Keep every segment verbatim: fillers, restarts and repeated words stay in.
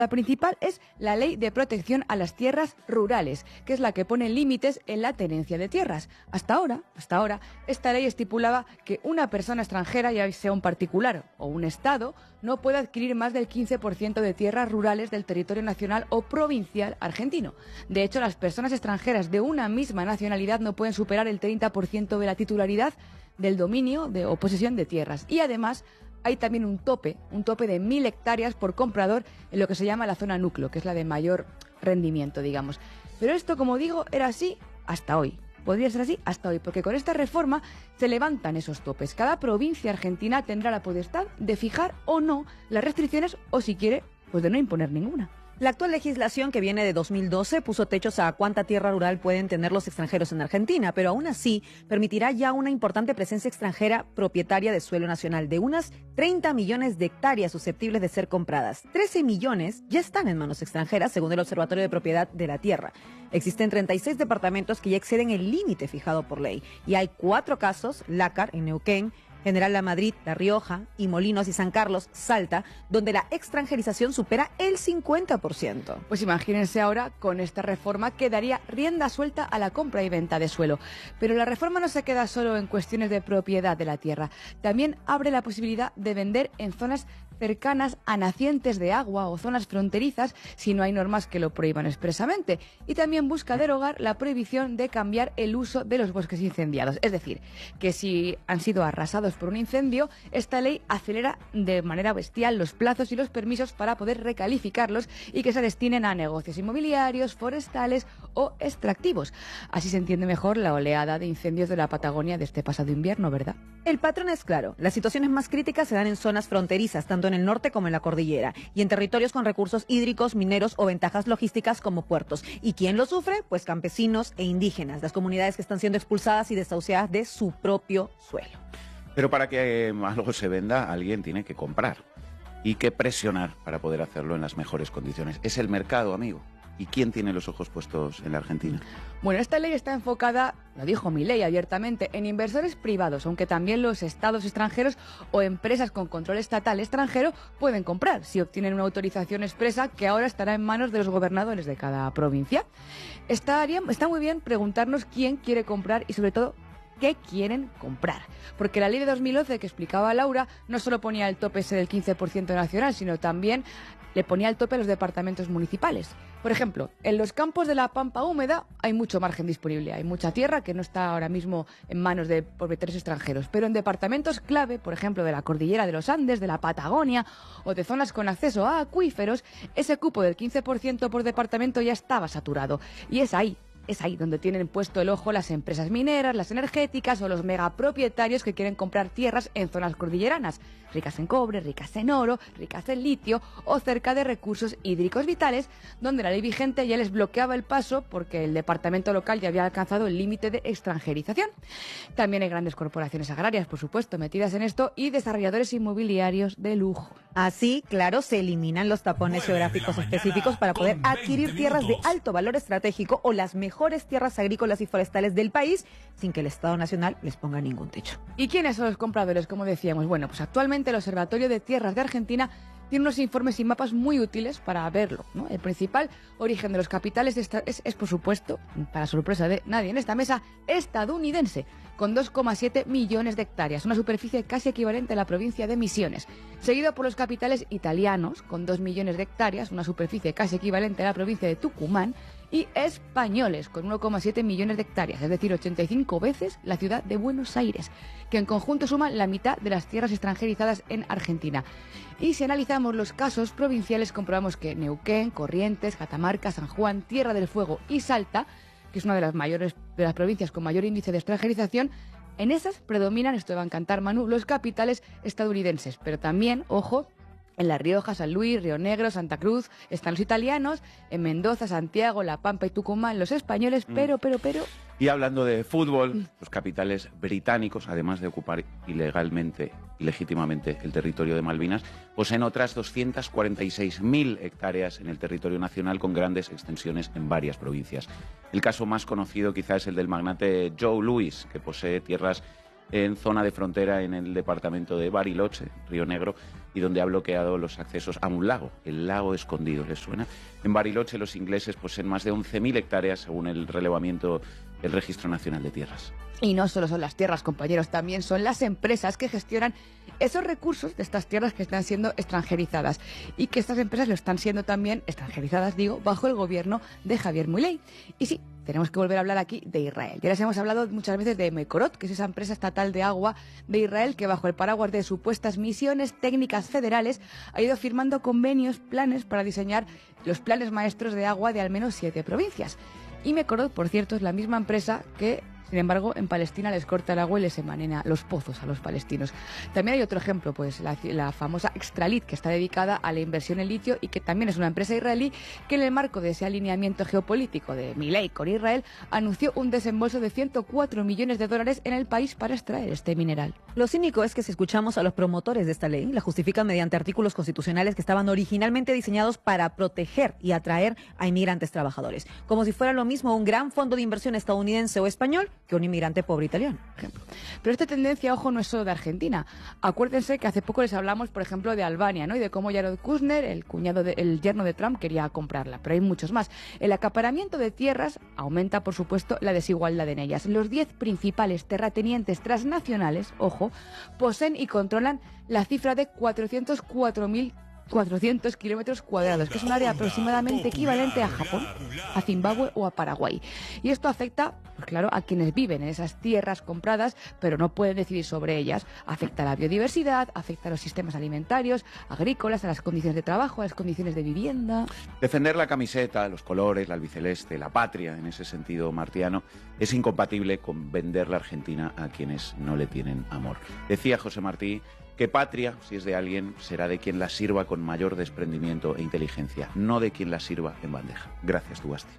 La principal es la Ley de Protección a las Tierras Rurales, que es la que pone límites en la tenencia de tierras. Hasta ahora, hasta ahora, esta ley estipulaba que una persona extranjera, ya sea un particular o un Estado, no puede adquirir más del quince por ciento de tierras rurales del territorio nacional o provincial argentino. De hecho, las personas extranjeras de una misma nacionalidad no pueden superar el treinta por ciento de la titularidad del dominio de, o posesión de tierras. Y además, hay también un tope, un tope de mil hectáreas por comprador en lo que se llama la zona núcleo, que es la de mayor rendimiento, digamos. Pero esto, como digo, era así hasta hoy. Podría ser así hasta hoy, porque con esta reforma se levantan esos topes. Cada provincia argentina tendrá la potestad de fijar o no las restricciones o, si quiere, pues de no imponer ninguna. La actual legislación, que viene de dos mil doce, puso techos a cuánta tierra rural pueden tener los extranjeros en Argentina, pero aún así permitirá ya una importante presencia extranjera propietaria de suelo nacional, de unas treinta millones de hectáreas susceptibles de ser compradas. trece millones ya están en manos extranjeras, según el Observatorio de Propiedad de la Tierra. Existen treinta y seis departamentos que ya exceden el límite fijado por ley, y hay cuatro casos, Lácar, en Neuquén, General La Madrid, La Rioja, y Molinos y San Carlos, Salta, donde la extranjerización supera el cincuenta por ciento. Pues imagínense ahora, con esta reforma quedaría rienda suelta a la compra y venta de suelo. Pero la reforma no se queda solo en cuestiones de propiedad de la tierra. También abre la posibilidad de vender en zonas cercanas a nacientes de agua o zonas fronterizas si no hay normas que lo prohíban expresamente. Y también busca derogar la prohibición de cambiar el uso de los bosques incendiados. Es decir, que si han sido arrasados por un incendio, esta ley acelera de manera bestial los plazos y los permisos para poder recalificarlos y que se destinen a negocios inmobiliarios, forestales o extractivos. Así se entiende mejor la oleada de incendios de la Patagonia de este pasado invierno, ¿verdad? El patrón es claro. Las situaciones más críticas se dan en zonas fronterizas, tanto en el norte como en la cordillera, y en territorios con recursos hídricos, mineros o ventajas logísticas como puertos. ¿Y quién lo sufre? Pues campesinos e indígenas, las comunidades que están siendo expulsadas y desahuciadas de su propio suelo. Pero para que algo se venda, alguien tiene que comprar y que presionar para poder hacerlo en las mejores condiciones. Es el mercado, amigo. ¿Y quién tiene los ojos puestos en la Argentina? Bueno, esta ley está enfocada, lo dijo Milei abiertamente, en inversores privados, aunque también los estados extranjeros o empresas con control estatal extranjero pueden comprar, si obtienen una autorización expresa que ahora estará en manos de los gobernadores de cada provincia. Estaría, está muy bien preguntarnos quién quiere comprar y, sobre todo, qué quieren comprar. Porque la ley de dos mil once que explicaba Laura no solo ponía el tope ese del quince por ciento nacional, sino también le ponía el tope a los departamentos municipales. Por ejemplo, en los campos de la Pampa Húmeda hay mucho margen disponible, hay mucha tierra que no está ahora mismo en manos de propietarios extranjeros, pero en departamentos clave, por ejemplo, de la cordillera de los Andes, de la Patagonia o de zonas con acceso a acuíferos, ese cupo del quince por ciento por departamento ya estaba saturado. Y es ahí, es ahí donde tienen puesto el ojo las empresas mineras, las energéticas o los megapropietarios que quieren comprar tierras en zonas cordilleranas, ricas en cobre, ricas en oro, ricas en litio o cerca de recursos hídricos vitales, donde la ley vigente ya les bloqueaba el paso porque el departamento local ya había alcanzado el límite de extranjerización. También hay grandes corporaciones agrarias, por supuesto, metidas en esto, y desarrolladores inmobiliarios de lujo. Así, claro, se eliminan los tapones geográficos específicos para poder adquirir tierras de alto valor estratégico o las mejores tierras agrícolas y forestales del país sin que el Estado Nacional les ponga ningún techo. ¿Y quiénes son los compradores, como decíamos? Bueno, pues actualmente el Observatorio de Tierras de Argentina tiene unos informes y mapas muy útiles para verlo, ¿no? El principal origen de los capitales de esta, es, es, por supuesto, para sorpresa de nadie en esta mesa, estadounidense, con dos coma siete millones de hectáreas, una superficie casi equivalente a la provincia de Misiones, seguido por los capitales italianos, con dos millones de hectáreas, una superficie casi equivalente a la provincia de Tucumán, y españoles, con uno coma siete millones de hectáreas, es decir, ochenta y cinco veces la ciudad de Buenos Aires, que en conjunto suman la mitad de las tierras extranjerizadas en Argentina. Y si analizamos los casos provinciales, comprobamos que Neuquén, Corrientes, Catamarca, San Juan, Tierra del Fuego y Salta, que es una de las mayores de las provincias con mayor índice de extranjerización, en esas predominan, esto va a encantar Manu, los capitales estadounidenses, pero también, ojo, en La Rioja, San Luis, Río Negro, Santa Cruz están los italianos, en Mendoza, Santiago, La Pampa y Tucumán los españoles, pero, pero, pero... Y hablando de fútbol, los capitales británicos, además de ocupar ilegalmente y legítimamente el territorio de Malvinas, poseen otras doscientas cuarenta y seis mil hectáreas en el territorio nacional con grandes extensiones en varias provincias. El caso más conocido quizá es el del magnate Joe Louis, que posee tierras en zona de frontera en el departamento de Bariloche, Río Negro, y donde ha bloqueado los accesos a un lago, el lago escondido, ¿les suena? En Bariloche los ingleses poseen más de once mil hectáreas según el relevamiento del Registro Nacional de Tierras. Y no solo son las tierras, compañeros, también son las empresas que gestionan esos recursos de estas tierras que están siendo extranjerizadas y que estas empresas lo están siendo también extranjerizadas, digo, bajo el gobierno de Javier Milei. Y sí, tenemos que volver a hablar aquí de Israel. Ya les hemos hablado muchas veces de Mekorot, que es esa empresa estatal de agua de Israel que bajo el paraguas de supuestas misiones técnicas federales ha ido firmando convenios, planes para diseñar los planes maestros de agua de al menos siete provincias. Y Mekorot, por cierto, es la misma empresa que, sin embargo, en Palestina les corta el agua y les envenena los pozos a los palestinos. También hay otro ejemplo, pues la, la famosa Extralit, que está dedicada a la inversión en litio y que también es una empresa israelí que en el marco de ese alineamiento geopolítico de Milei con Israel anunció un desembolso de ciento cuatro millones de dólares en el país para extraer este mineral. Lo cínico es que si escuchamos a los promotores de esta ley, la justifican mediante artículos constitucionales que estaban originalmente diseñados para proteger y atraer a inmigrantes trabajadores, como si fuera lo mismo un gran fondo de inversión estadounidense o español que un inmigrante pobre italiano. Ejemplo. Pero esta tendencia, ojo, no es solo de Argentina. Acuérdense que hace poco les hablamos, por ejemplo, de Albania, ¿no? Y de cómo Jared Kushner, el cuñado de, el yerno de Trump, quería comprarla. Pero hay muchos más. El acaparamiento de tierras aumenta, por supuesto, la desigualdad en ellas. Los diez principales terratenientes transnacionales, ojo, poseen y controlan la cifra de cuatrocientos cuatro mil cuatrocientos kilómetros cuadrados, que es un área aproximadamente equivalente a Japón, a Zimbabue o a Paraguay. Y esto afecta, pues claro, a quienes viven en esas tierras compradas, pero no pueden decidir sobre ellas. Afecta a la biodiversidad, afecta a los sistemas alimentarios, agrícolas, a las condiciones de trabajo, a las condiciones de vivienda. Defender la camiseta, los colores, la albiceleste, la patria, en ese sentido martiano, es incompatible con vender la Argentina a quienes no le tienen amor. Decía José Martí que patria, si es de alguien, será de quien la sirva con mayor desprendimiento e inteligencia, no de quien la sirva en bandeja. Gracias, Dubasti.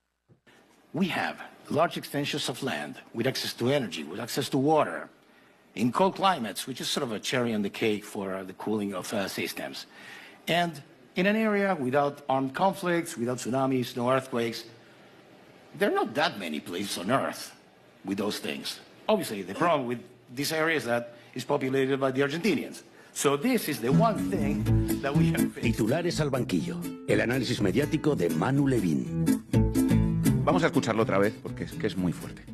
We have large extensions of land with access to energy, with access to water, in cold climates, which is sort of a cherry on the cake for uh, the cooling of uh, systems. And in an area without armed conflicts, without tsunamis, no earthquakes, there are not that many places on Earth with those things. Obviously, the problem with this area is that is populated by the Argentinians. So this is the one thing that we have faced. Titulares al banquillo. El análisis mediático de Manu Levín. Vamos a escucharlo otra vez porque es que es muy fuerte.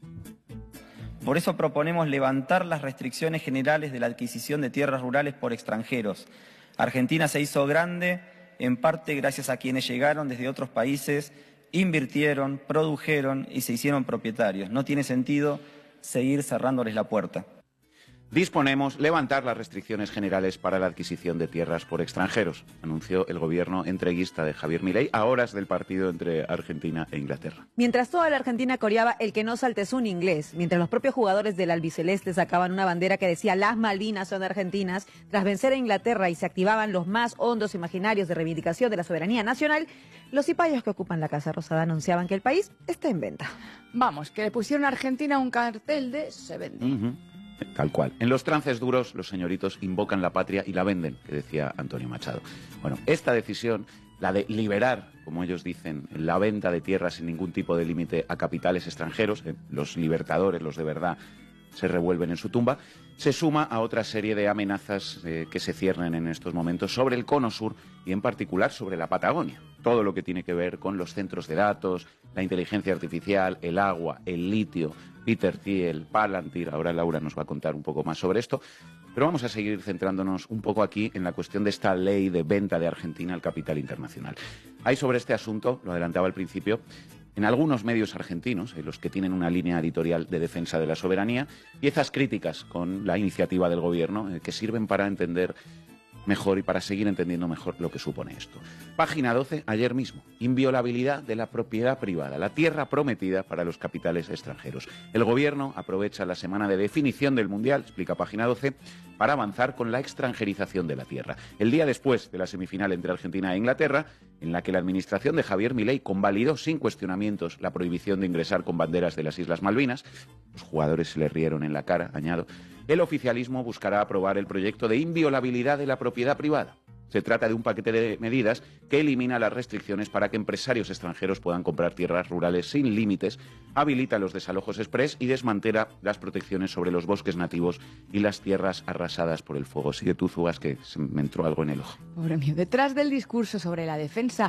Por eso proponemos levantar las restricciones generales de la adquisición de tierras rurales por extranjeros. Argentina se hizo grande en parte gracias a quienes llegaron desde otros países, invirtieron, produjeron y se hicieron propietarios. No tiene sentido seguir cerrándoles la puerta. Disponemos levantar las restricciones generales para la adquisición de tierras por extranjeros, anunció el gobierno entreguista de Javier Milei a horas del partido entre Argentina e Inglaterra. Mientras toda la Argentina coreaba el que no saltes un inglés, mientras los propios jugadores del albiceleste sacaban una bandera que decía las Malvinas son argentinas, tras vencer a Inglaterra y se activaban los más hondos imaginarios de reivindicación de la soberanía nacional, los cipayos que ocupan la Casa Rosada anunciaban que el país está en venta. Vamos, que le pusieron a Argentina un cartel de se vende. Uh-huh. Tal cual. En los trances duros, los señoritos invocan la patria y la venden, que decía Antonio Machado. Bueno, esta decisión, la de liberar, como ellos dicen, la venta de tierras sin ningún tipo de límite a capitales extranjeros, eh, los libertadores, los de verdad, se revuelven en su tumba, se suma a otra serie de amenazas eh, que se ciernen en estos momentos sobre el cono sur y en particular sobre la Patagonia. Todo lo que tiene que ver con los centros de datos, la inteligencia artificial, el agua, el litio, Peter Thiel, Palantir. Ahora Laura nos va a contar un poco más sobre esto. Pero vamos a seguir centrándonos un poco aquí en la cuestión de esta ley de venta de Argentina al capital internacional. Hay sobre este asunto, lo adelantaba al principio, en algunos medios argentinos, en los que tienen una línea editorial de defensa de la soberanía, piezas críticas con la iniciativa del gobierno eh, que sirven para entender mejor y para seguir entendiendo mejor lo que supone esto. Página doce, ayer mismo. Inviolabilidad de la propiedad privada, la tierra prometida para los capitales extranjeros. El gobierno aprovecha la semana de definición del Mundial, explica página doce, para avanzar con la extranjerización de la tierra. El día después de la semifinal entre Argentina e Inglaterra, en la que la administración de Javier Milei convalidó sin cuestionamientos la prohibición de ingresar con banderas de las Islas Malvinas, los jugadores se le rieron en la cara, añado, el oficialismo buscará aprobar el proyecto de inviolabilidad de la propiedad privada. Se trata de un paquete de medidas que elimina las restricciones para que empresarios extranjeros puedan comprar tierras rurales sin límites, habilita los desalojos express y desmantela las protecciones sobre los bosques nativos y las tierras arrasadas por el fuego. Sigue tú, Zugas, que se me entró algo en el ojo. Pobre mío, detrás del discurso sobre la defensa